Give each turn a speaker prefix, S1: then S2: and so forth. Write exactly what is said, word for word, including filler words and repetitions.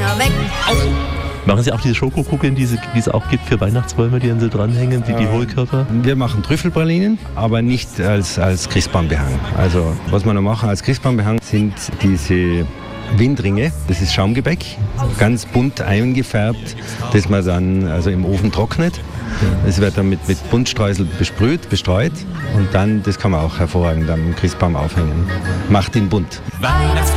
S1: Finger weg.
S2: Machen Sie auch diese Schokokugeln, die, sie, die es auch gibt für Weihnachtsbäume, die dann so dranhängen, die, die Hohlkörper?
S3: Wir machen Trüffelpralinen, aber nicht als, als Christbaumbehang. Also was wir noch machen als Christbaumbehang sind diese Windringe, das ist Schaumgebäck, ganz bunt eingefärbt, das man dann also im Ofen trocknet. Es wird dann mit, mit Buntstreusel besprüht, bestreut und dann, das kann man auch hervorragend am Christbaum aufhängen. Macht ihn bunt.